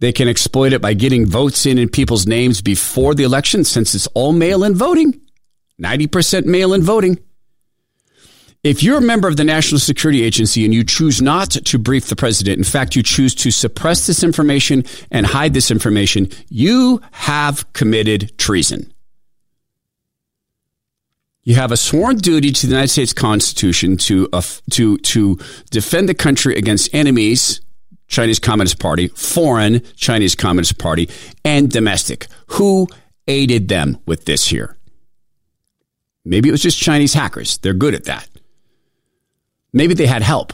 They can exploit it by getting votes in people's names before the election, since it's all mail-in voting, 90% mail-in voting. If you're a member of the National Security Agency and you choose not to brief the president, in fact, you choose to suppress this information and hide this information, you have committed treason. You have a sworn duty to the United States Constitution to defend the country against enemies, Chinese Communist Party, foreign Chinese Communist Party, and domestic. Who aided them with this here? Maybe it was just Chinese hackers. They're good at that. Maybe they had help.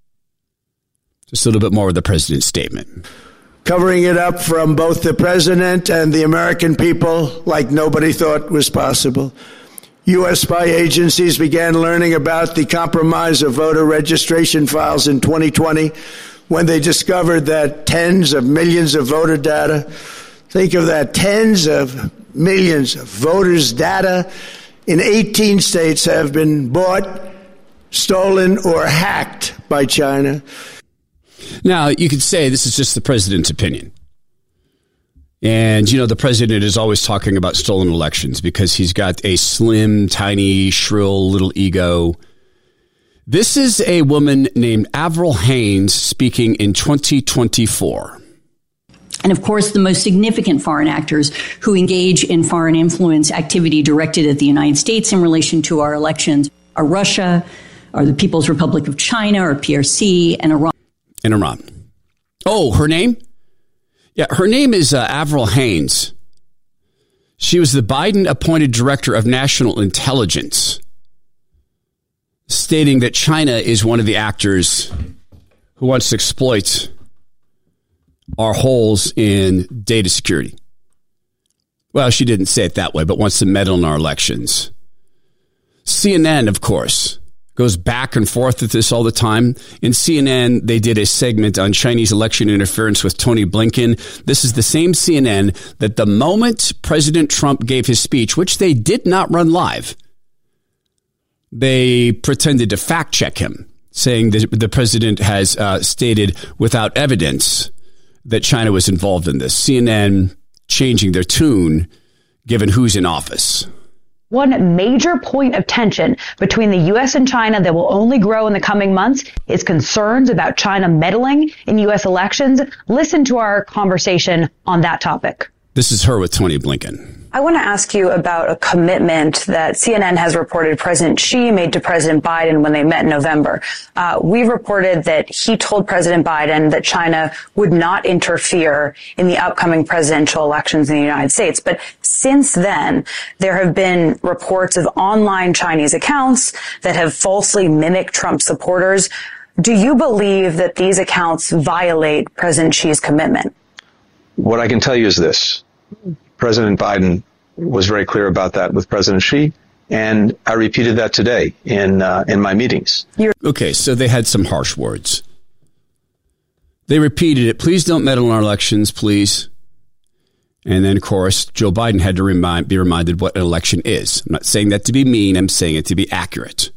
Just a little bit more of the president's statement. Covering it up from both the president and the American people like nobody thought was possible. U.S. spy agencies began learning about the compromise of voter registration files in 2020 when they discovered that tens of millions of voter data, think of that, tens of millions of voters' data in 18 states have been bought, stolen, or hacked by China. Now, you could say this is just the president's opinion. And, you know, the president is always talking about stolen elections because he's got a slim, tiny, shrill little ego. This is a woman named Avril Haines speaking in 2024. And of course, the most significant foreign actors who engage in foreign influence activity directed at the United States in relation to our elections are Russia, or the People's Republic of China, or PRC, and Iran. And Iran. Oh, her name? Yeah, her name is Avril Haines. She was the Biden-appointed director of national intelligence, stating that China is one of the actors who wants to exploit our holes in data security. Well, she didn't say it that way, but wants to meddle in our elections. CNN, of course, goes back and forth with this all the time. In CNN, they did a segment on Chinese election interference with Tony Blinken. This is the same CNN that the moment President Trump gave his speech, which they did not run live, they pretended to fact check him, saying that the president has stated without evidence that China was involved in this. CNN changing their tune given who's in office. One major point of tension between the U.S. and China that will only grow in the coming months is concerns about China meddling in U.S. elections. Listen to our conversation on that topic. This is her with Tony Blinken. I want to ask you about a commitment that CNN has reported President Xi made to President Biden when they met in November. We've reported that he told President Biden that China would not interfere in the upcoming presidential elections in the United States. But since then, there have been reports of online Chinese accounts that have falsely mimicked Trump supporters. Do you believe that these accounts violate President Xi's commitment? What I can tell you is this. President Biden was very clear about that with President Xi, and I repeated that today in my meetings. Okay, so they had some harsh words. They repeated it. Please don't meddle in our elections, please. And then, of course, Joe Biden had to be reminded what an election is. I'm not saying that to be mean. I'm saying it to be accurate.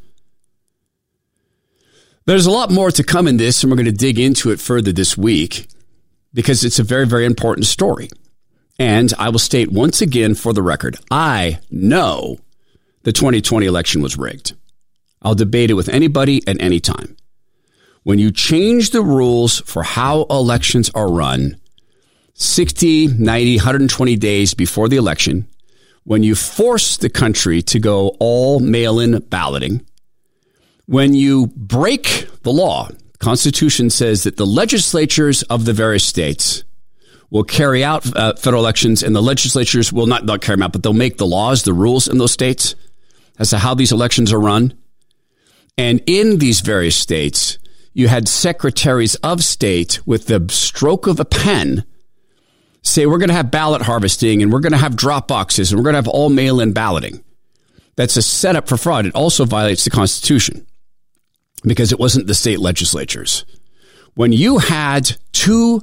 There's a lot more to come in this, and we're going to dig into it further this week because it's a very, very important story. And I will state once again for the record, I know the 2020 election was rigged. I'll debate it with anybody at any time. When you change the rules for how elections are run, 60, 90, 120 days before the election, when you force the country to go all mail-in balloting, when you break the law, the Constitution says that the legislatures of the various states will carry out federal elections, and the legislatures will not carry them out, but they'll make the laws, the rules in those states as to how these elections are run. And in these various states, you had secretaries of state with the stroke of a pen say, we're going to have ballot harvesting, and we're going to have drop boxes, and we're going to have all mail-in balloting. That's a setup for fraud. It also violates the Constitution because it wasn't the state legislatures. When you had 2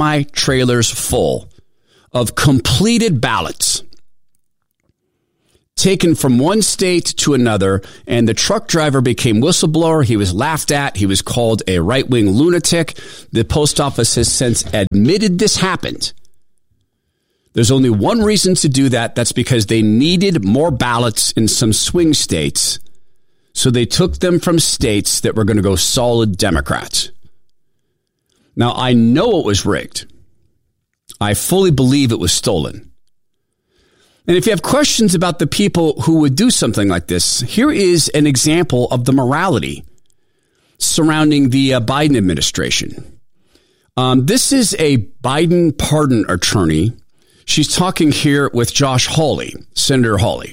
semi-trailers full of completed ballots taken from one state to another, and the truck driver became whistleblower. He was laughed at. He was called a right-wing lunatic. The post office has since admitted this happened. There's only one reason to do that. That's because they needed more ballots in some swing states. So they took them from states that were going to go solid Democrats. Now, I know it was rigged. I fully believe it was stolen. And if you have questions about the people who would do something like this, here is an example of the morality surrounding the Biden administration. This is a Biden pardon attorney. She's talking here with Josh Hawley, Senator Hawley.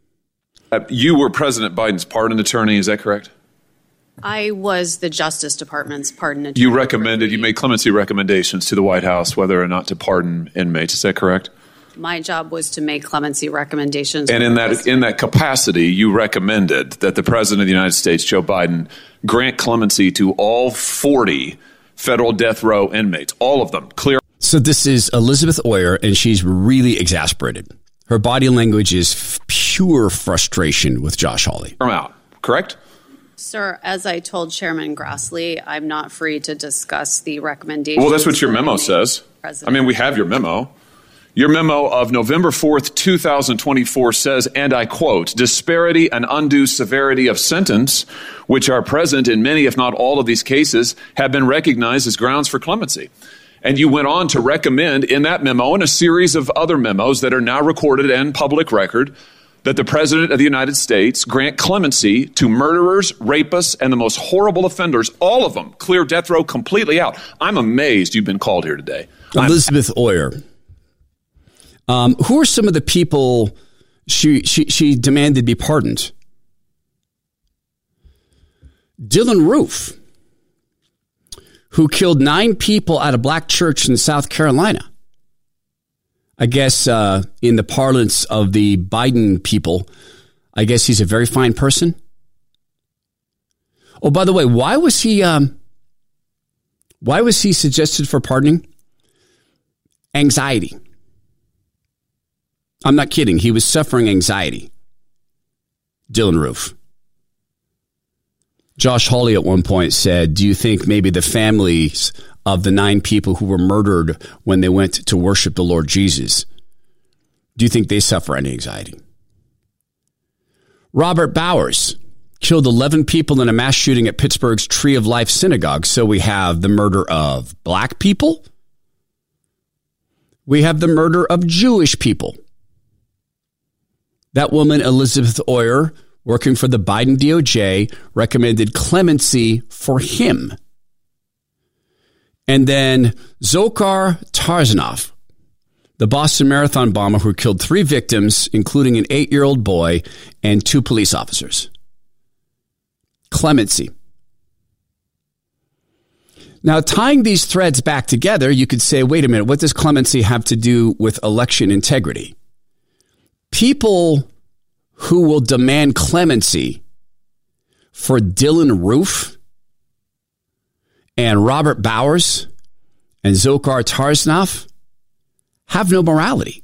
You were President Biden's pardon attorney, is that correct? I was the Justice Department's pardon attorney. You made clemency recommendations to the White House whether or not to pardon inmates, is that correct? My job was to make clemency recommendations. And in that capacity, you recommended that the President of the United States, Joe Biden, grant clemency to all 40 federal death row inmates, all of them, clear. So this is Elizabeth Oyer, and she's really exasperated. Her body language is pure frustration with Josh Hawley. Out, correct? Sir, as I told Chairman Grassley, I'm not free to discuss the recommendations. Well, that's what your memo says. I mean, we have your memo. Your memo of November 4th, 2024 says, and I quote, disparity and undue severity of sentence, which are present in many, if not all of these cases, have been recognized as grounds for clemency. And you went on to recommend in that memo and a series of other memos that are now recorded and public record that the President of the United States grant clemency to murderers, rapists, and the most horrible offenders, all of them, clear death row completely out. I'm amazed you've been called here today. Elizabeth Oyer. Who are some of the people she demanded be pardoned? Dylan Roof, who killed 9 people at a black church in South Carolina. I guess in the parlance of the Biden people, I guess he's a very fine person. Oh, by the way, why was he suggested for pardoning? Anxiety. I'm not kidding. He was suffering anxiety. Dylan Roof. Josh Hawley at one point said, do you think maybe the families of the 9 people who were murdered when they went to worship the Lord Jesus, do you think they suffer any anxiety? Robert Bowers killed 11 people in a mass shooting at Pittsburgh's Tree of Life Synagogue. So we have the murder of black people. We have the murder of Jewish people. That woman, Elizabeth Oyer, working for the Biden DOJ, recommended clemency for him. And then Dzhokhar Tarzanov, the Boston Marathon bomber who killed 3 victims, including an 8-year-old boy and 2 police officers. Clemency. Now, tying these threads back together, you could say, wait a minute, what does clemency have to do with election integrity? People who will demand clemency for Dylan Roof and Robert Bowers and Dzhokhar Tarzanov have no morality.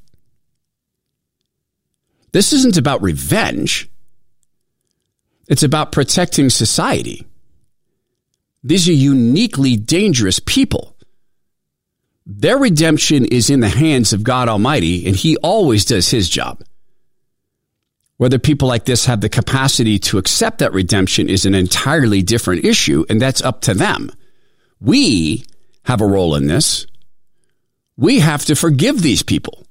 This isn't about revenge. It's about protecting society. These are uniquely dangerous people. Their redemption is in the hands of God Almighty, and He always does His job. Whether people like this have the capacity to accept that redemption is an entirely different issue, and that's up to them. We have a role in this. We have to forgive these people.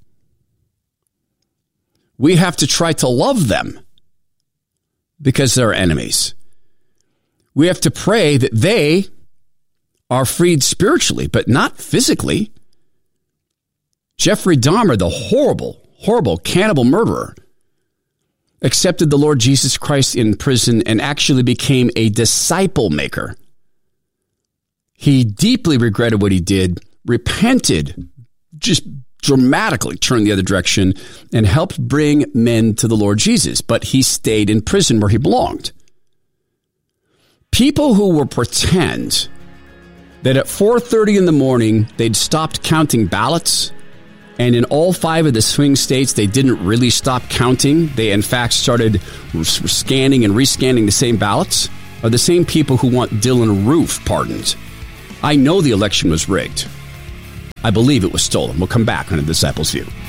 We have to try to love them because they're enemies. We have to pray that they are freed spiritually, but not physically. Jeffrey Dahmer, the horrible, horrible cannibal murderer, accepted the Lord Jesus Christ in prison and actually became a disciple maker. He deeply regretted what he did, repented, just dramatically turned the other direction, and helped bring men to the Lord Jesus. But he stayed in prison where he belonged. People who will pretend that at 4:30 in the morning they'd stopped counting ballots And in all 5 of the swing states, they didn't really stop counting. They, in fact, started scanning and rescanning the same ballots, are the same people who want Dylann Roof pardoned. I know the election was rigged. I believe it was stolen. We'll come back on a Disciples View.